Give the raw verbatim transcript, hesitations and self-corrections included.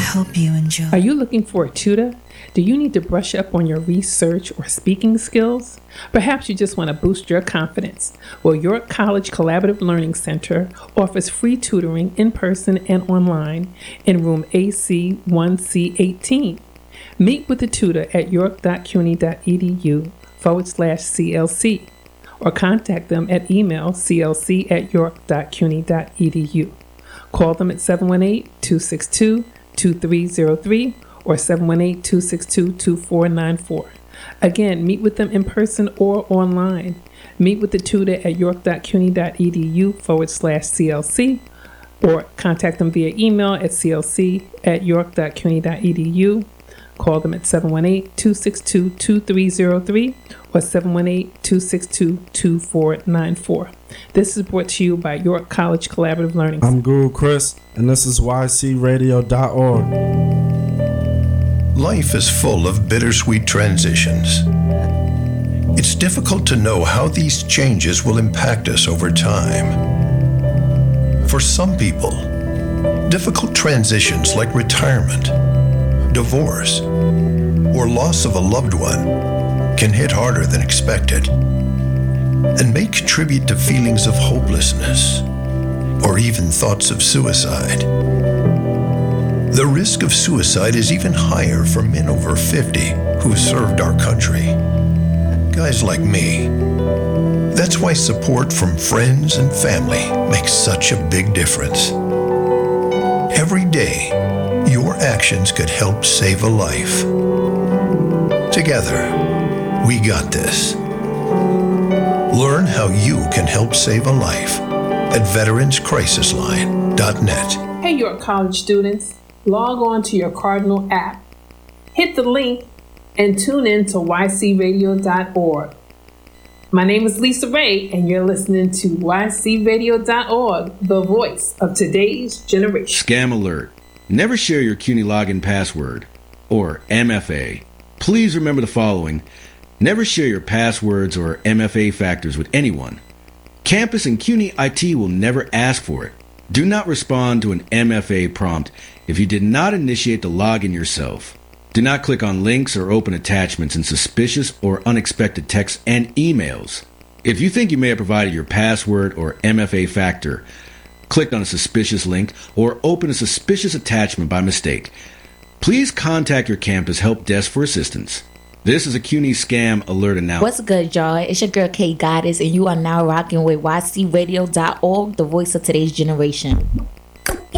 hope you enjoy. Are you looking for a tutor? Do you need to brush up on your research or speaking skills? Perhaps you just want to boost your confidence. Well, York College Collaborative Learning Center offers free tutoring in person and online in room A C one C eighteen. Meet with the tutor at york.cuny.edu forward slash CLC or contact them at email clc at york.cuny.edu. Call them at seven one eight, two six two, two three zero three or seven one eight, two six two, two four nine four. Again, meet with them in person or online. Meet with the tutor at york.cuny.edu forward slash CLC or contact them via email at clc at york.cuny.edu. Call them at seven one eight, two six two, two three zero three or seven one eight, two six two, two four nine four. This is brought to you by York College Collaborative Learning. I'm Guru Chris, and this is Y C radio dot org. Life is full of bittersweet transitions. It's difficult to know how these changes will impact us over time. For some people, difficult transitions like retirement, divorce, or loss of a loved one can hit harder than expected and may contribute to feelings of hopelessness or even thoughts of suicide. The risk of suicide is even higher for men over fifty who served our country. Guys like me. That's why support from friends and family makes such a big difference. Every day, your actions could help save a life. Together, we got this. Learn how you can help save a life at veterans crisis line dot net. Hey, York College students. Log on to your Cardinal app, hit the link, and tune in to Y C radio dot org. My name is Lisa Ray, and you're listening to Y C radio dot org, the voice of today's generation. Scam alert. Never share your CUNY login password, or M F A. Please remember the following. Never share your passwords or M F A factors with anyone. Campus and CUNY I T will never ask for it. Do not respond to an M F A prompt if you did not initiate the login yourself. Do not click on links or open attachments in suspicious or unexpected texts and emails. If you think you may have provided your password or M F A factor, click on a suspicious link, or open a suspicious attachment by mistake, please contact your campus help desk for assistance. This is a CUNY Scam Alert announcement. What's good, y'all? It's your girl, K Goddess, and you are now rocking with Y C radio dot org, the voice of today's generation.